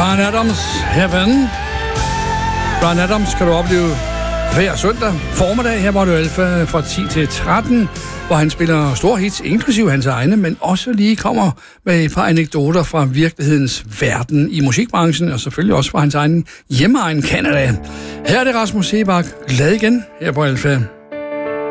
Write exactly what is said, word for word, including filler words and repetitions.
Bryan Adams Heaven. Bryan Adams kan du opleve hver søndag formiddag her på Radio Alfa fra ti til tretten, hvor han spiller store hits, inklusive hans egne, men også lige kommer med et par anekdoter fra virkelighedens verden i musikbranchen, og selvfølgelig også fra hans egen hjemmeegn Canada. Her er det Rasmus Seebach, glad igen her på Alfa.